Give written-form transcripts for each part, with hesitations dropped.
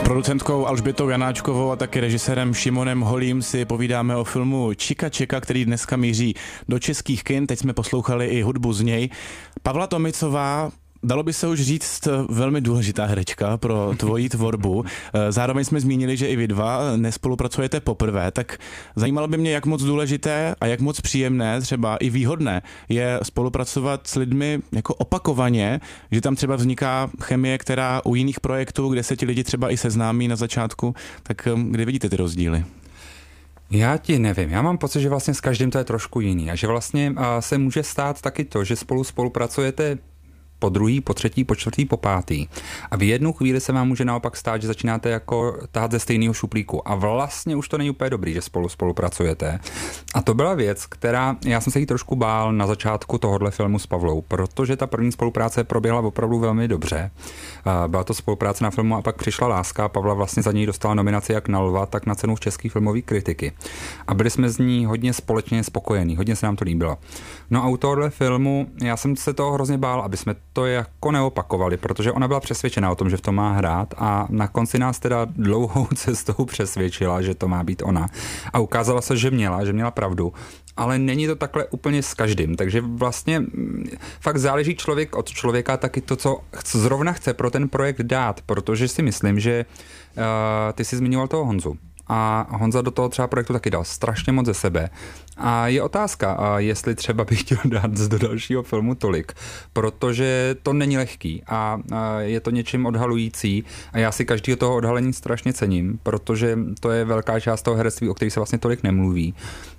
producentkou Alžbětou Janáčkovou a taky režisérem Šimonem Holým si povídáme o filmu Čika Čeka, který dneska míří do českých kin. Teď jsme poslouchali i hudbu z něj. Pavla Tomicová, dalo by se už říct, velmi důležitá herečka pro tvoji tvorbu. Zároveň jsme zmínili, že i vy dva nespolupracujete poprvé, tak zajímalo by mě, jak moc důležité a jak moc příjemné, třeba i výhodné je spolupracovat s lidmi jako opakovaně, že tam třeba vzniká chemie, která u jiných projektů, kde se ti lidi třeba i seznámí na začátku, tak kde vidíte ty rozdíly? Já ti nevím. Já mám pocit, že vlastně s každým to je trošku jiný a že vlastně se může stát taky to, že spolupracujete po druhý, po třetí, po čtvrtý, po pátý. A v jednu chvíli se vám může naopak stát, že začínáte jako tahat ze stejného šuplíku. A vlastně už to není úplně dobrý, že spolupracujete. A to byla věc, já jsem se jí trošku bál na začátku tohohle filmu s Pavlou, protože ta první spolupráce proběhla opravdu velmi dobře. Byla to spolupráce na filmu a pak přišla láska. Pavla vlastně za něj dostala nominaci jak na Lva, tak na cenu české filmové kritiky. A byli jsme z ní hodně společně spokojení, hodně se nám to líbilo. No a u tohohle filmu já jsem se toho hrozně bál, aby jsme to jako neopakovali, protože ona byla přesvědčená o tom, že v tom má hrát a na konci nás teda dlouhou cestou přesvědčila, že to má být ona. A ukázala se, že měla pravdu. Ale není to takhle úplně s každým, takže vlastně fakt záleží člověk od člověka taky to, co zrovna chce pro ten projekt dát, protože si myslím, že ty jsi zmiňoval toho Honzu. A Honza do toho třeba projektu taky dal strašně moc ze sebe. A je otázka, jestli třeba bych chtěl dát do dalšího filmu tolik, protože to není lehký a je to něčím odhalující a já si každého toho odhalení strašně cením, protože to je velká část toho herectví, o kterých se vlastně tolik nemluví.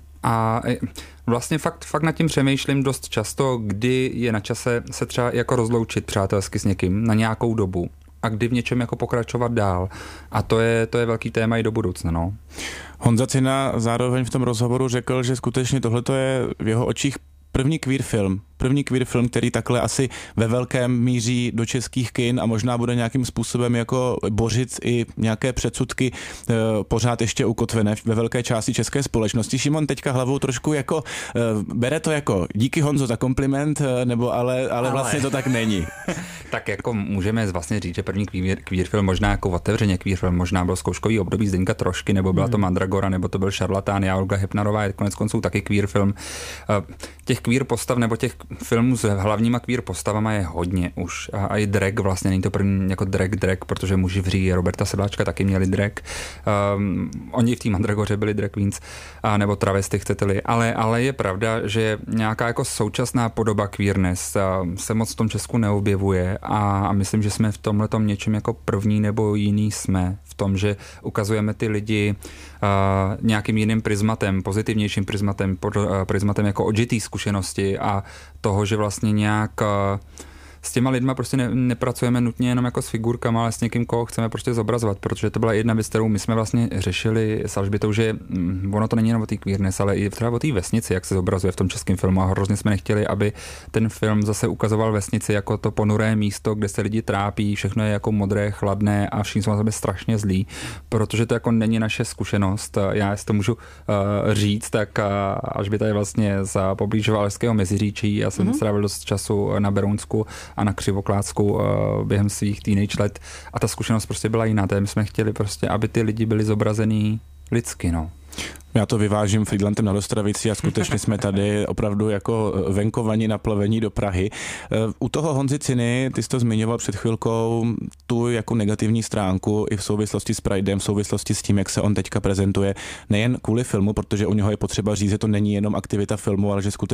A vlastně fakt nad tím přemýšlím dost často, kdy je na čase se třeba jako rozloučit přátelsky s někým na nějakou dobu a kdy v něčem jako pokračovat dál. A to je velký téma i do budoucna, no. Honza Cina zároveň v tom rozhovoru řekl, že skutečně tohleto je v jeho očích první queer film, který takhle asi ve velkém míří do českých kin a možná bude nějakým způsobem jako bořit i nějaké předsudky pořád ještě ukotvené ve velké části české společnosti. Šimon teďka hlavou trošku jako bere to jako díky Honzo za kompliment, nebo ale vlastně to tak není. Tak jako můžeme vlastně říct, že první queer film možná jako otevřeně queer film, možná byl zkouškový období Zdeňka Trošky, nebo byla to Mandragora, nebo to byl Šarlatán, já Olga Hepnarová je konec konců taky queer film. Těch queer postav nebo těch filmů s hlavníma queer postavama je hodně už. A i drag vlastně, není to první jako drag, protože muži vří Roberta Sedláčka taky měli drag. Oni v té Mandragoře byli drag queens, nebo travesty, chcete-li. Ale je pravda, že nějaká jako současná podoba queerness se moc v tom Česku neobjevuje a myslím, že jsme v tomhletom něčem jako první nebo jiný jsme. V tom, že ukazujeme ty lidi nějakým jiným prismatem, pozitivnějším prismatem jako odžitý zkušenosti a toho, že vlastně nějak s těma lidma prostě nepracujeme nutně jenom jako s figurkama, ale s někým, koho chceme prostě zobrazovat, protože to byla jedna věc, kterou my jsme vlastně řešili s Alžbětou, že ono to není jenom o té queerness, ale i třeba o té vesnici, jak se zobrazuje v tom českém filmu a hrozně jsme nechtěli, aby ten film zase ukazoval vesnici jako to ponuré místo, kde se lidi trápí, všechno je jako modré, chladné a všichni jsou na sebe strašně zlí, protože to jako není naše zkušenost. Já si to můžu říct, tak Alžběta je vlastně z poblíž Valašského Meziříčí, já jsem strávil dost času na Berounsku a na Křivoklátsku během svých teenage let a ta zkušenost prostě byla jiná. My jsme chtěli prostě, aby ty lidi byli zobrazený lidsky, no. Já to vyvážím Friedlandem nad Ostravicí a skutečně jsme tady opravdu jako venkovaní naplavení do Prahy. U toho Honzy Ciny, ty jsi to zmiňoval před chvilkou, tu jako negativní stránku i v souvislosti s Pridem, v souvislosti s tím, jak se on teďka prezentuje, nejen kvůli filmu, protože u něho je potřeba říct, že to není jenom aktivita filmu, ale že skutečně